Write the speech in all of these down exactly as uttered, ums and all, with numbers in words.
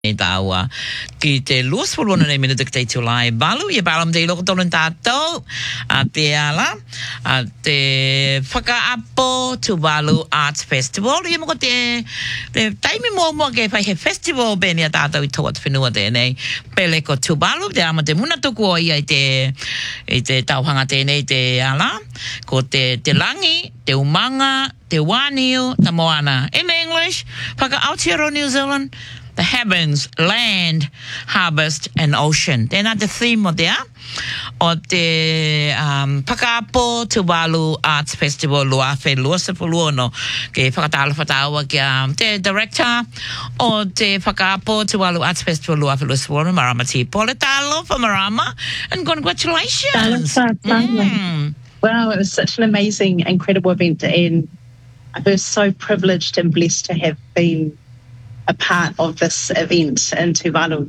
e taua ki te luas polona nei minuta ki te tulai balu ia balam te loko tonu tātou a te ala a te whakaapo Tuvalu Arts Festival ia moko te te taimi mō mō ke whai he festival bēni a tātou i toa te whenua tēnei pele ko Tuvalu te ama te muna tuku o ia i te i te tauhanga tēnei te ala ko te te langi te umanga te wāniu ta moana in English whaka Aotearoa New Zealand the heavens, land, harvest, and ocean. Tēnā te theme o tea. O te um, Pakapo Tuvalu Arts Festival lua whe lua sepulua no ke whakatala whataua ki um, te director o te Pakapo Tuvalu Arts Festival lua whe lua sepulua no Marama T. Pole talo for Marama and congratulations. Mm. Wow, it was such an amazing, incredible event and I was so privileged and blessed to have been a part of this event in Tuvalu.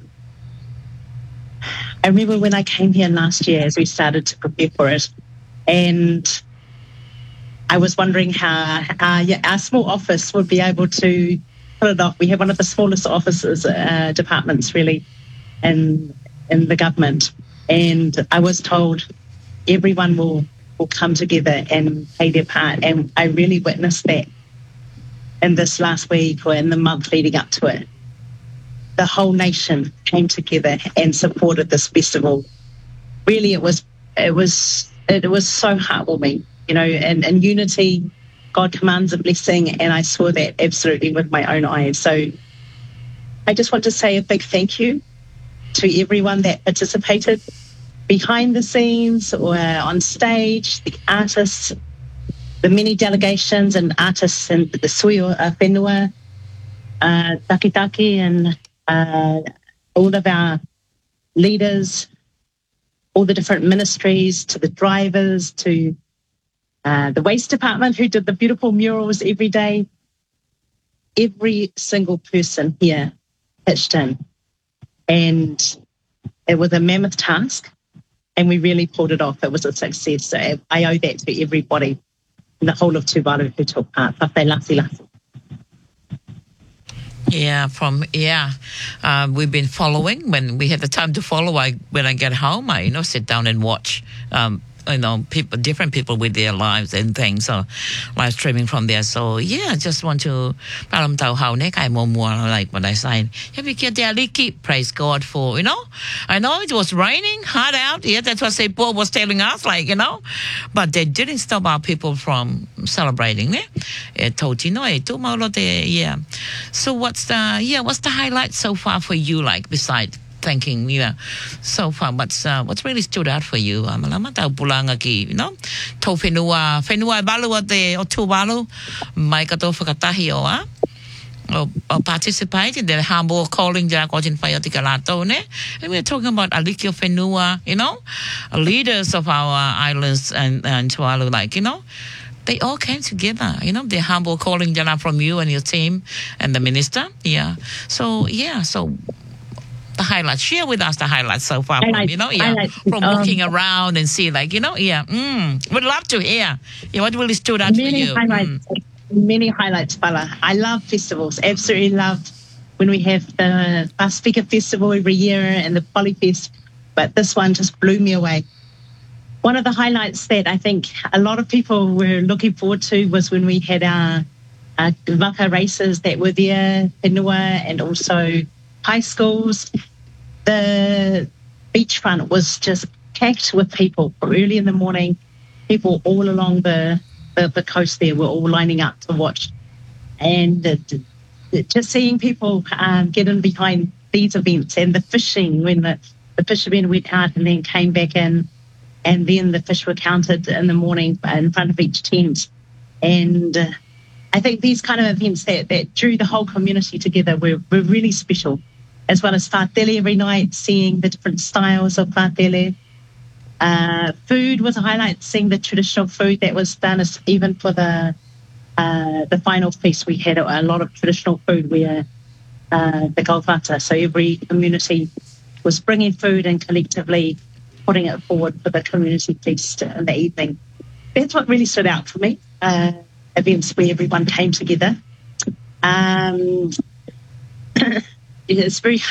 I remember when I came here last year as we started to prepare for it, and I was wondering how our, yeah, our small office would be able to pull it off. We have one of the smallest offices, uh, departments really, in, in the government, and I was told everyone will, will come together and play their part, and I really witnessed that in this last week or in the month leading up to it. The whole nation came together and supported this festival. Really, it was it was it was so heartwarming, you know. And in unity, God commands a blessing, and I saw that absolutely with my own eyes. So, I just want to say a big thank you to everyone that participated behind the scenes or on stage, the artists, the many delegations and artists and the Suyo uh, Whenua, uh, Taki Taki, and uh, all of our leaders, all the different ministries, to the drivers, to uh, the waste department who did the beautiful murals every day. Every single person here pitched in. And it was a mammoth task, and we really pulled it off. It was a success. So I owe that to everybody in the whole of Tuvalu who took part. Whawhai lasi lasi. Yeah, from, yeah, uh, we've been following. When we had the time to follow, I when I get home, I, you know, sit down and watch, um, you know, people, different people with their lives and things, so live streaming from there. So, yeah, I just want to, param tau hau ne kai mo mua, like what I said. Happy kia te aliki, praise God for, you know, I know it was raining hard out, yeah, that's what Seppo was telling us, like, you know, but they didn't stop our people from celebrating, ne? E tauti no e tu maulo te, yeah. So what's the, yeah, what's the highlight so far for you, like, beside thinking, yeah, so far, what's uh, what's really stood out for you? Um, malama tau pulanga ki, you know, tau whenua, whenua balu o te o Tuvalu, mai kato whakatahi o a, o, o participate in the humble calling ja ko jin whai o tika lato, ne? And we're talking about Alikio Whenua, you know, leaders of our islands and, and Tuvalu, like, you know, they all came together, you know, the humble calling jana from you and your team and the minister, yeah. So, yeah, so the highlights. Share with us the highlights so far, from, you know, yeah, from looking um, around and see, like, you know, yeah, mm, would love to hear. Yeah, what really stood out for you? Highlights, mm. Many highlights, Bala. I love festivals. Absolutely love when we have the Bus Speaker Festival every year and the Polyfest, but this one just blew me away. One of the highlights that I think a lot of people were looking forward to was when we had our, our waka races that were there, whenua, and also high schools. The beachfront was just packed with people from early in the morning. People all along the, the, the coast there were all lining up to watch. And uh, just seeing people um, get in behind these events and the fishing, when the, the fishermen went out and then came back in, and then the fish were counted in the morning in front of each tent. And uh, I think these kind of events that, that drew the whole community together were, were really special, as well as whātele every night, seeing the different styles of whātele. Uh, food was a highlight, seeing the traditional food that was done, as even for the uh, the final feast. We had a, a lot of traditional food where uh, the Golfata, so every community was bringing food and collectively putting it forward for the community feast in the evening. That's what really stood out for me, uh, events where everyone came together. Um, it's very